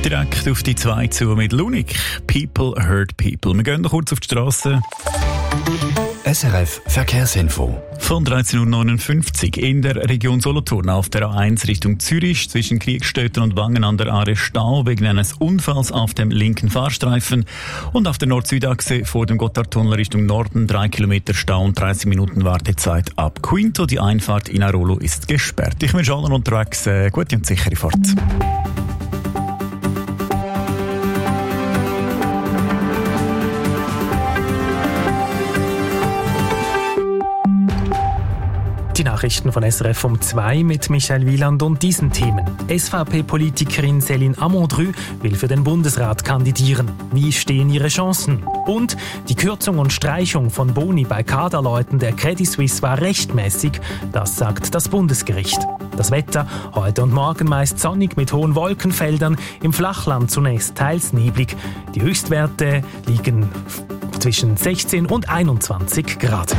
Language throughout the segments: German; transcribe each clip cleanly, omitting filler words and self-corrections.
Direkt auf die 2 zu mit Lunik. People hurt people. Wir gehen noch kurz auf die Strasse. SRF Verkehrsinfo. Von 13.59 Uhr in der Region Solothurn auf der A1 Richtung Zürich zwischen Kriegsstötten und Wangen an der Aare Stau wegen eines Unfalls auf dem linken Fahrstreifen und auf der Nord-Süd-Achse vor dem Gotthardtunnel Richtung Norden 3 Kilometer Stau und 30 Minuten Wartezeit ab Quinto. Die Einfahrt in Airolo ist gesperrt. Ich wünsche allen unterwegs gute und sichere Fahrt. Die Nachrichten von SRF um 2 mit Michael Wieland und diesen Themen. SVP-Politikerin Céline Amondru will für den Bundesrat kandidieren. Wie stehen ihre Chancen? Und die Kürzung und Streichung von Boni bei Kaderleuten der Credit Suisse war rechtmäßig, das sagt das Bundesgericht. Das Wetter heute und morgen meist sonnig mit hohen Wolkenfeldern, im Flachland zunächst teils neblig. Die Höchstwerte liegen zwischen 16 und 21 Grad.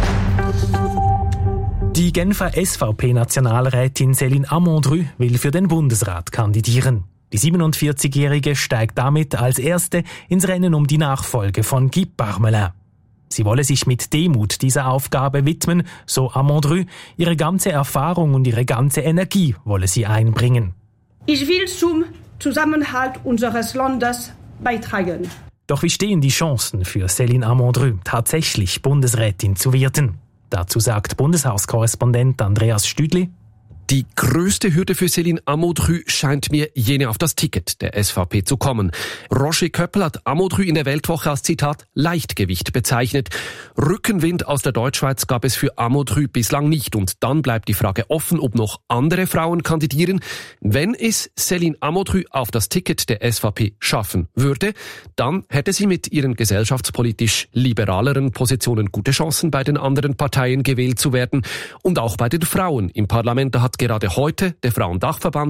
Die Genfer SVP-Nationalrätin Céline Amondru will für den Bundesrat kandidieren. Die 47-Jährige steigt damit als Erste ins Rennen um die Nachfolge von Guy Parmelin. Sie wolle sich mit Demut dieser Aufgabe widmen, so Amondru. Ihre ganze Erfahrung und ihre ganze Energie wolle sie einbringen. Ich will zum Zusammenhalt unseres Landes beitragen. Doch wie stehen die Chancen für Céline Amondru, tatsächlich Bundesrätin zu werden? Dazu sagt Bundeshauskorrespondent Andreas Stüdli: Die größte Hürde für Céline Amondru scheint mir jene auf das Ticket der SVP zu kommen. Roger Köppel hat Amondru in der Weltwoche als Zitat Leichtgewicht bezeichnet. Rückenwind aus der Deutschschweiz gab es für Amondru bislang nicht. Und dann bleibt die Frage offen, ob noch andere Frauen kandidieren. Wenn es Céline Amondru auf das Ticket der SVP schaffen würde, dann hätte sie mit ihren gesellschaftspolitisch liberaleren Positionen gute Chancen, bei den anderen Parteien gewählt zu werden. Und auch bei den Frauen im Parlament hat gerade heute der Frauendachverband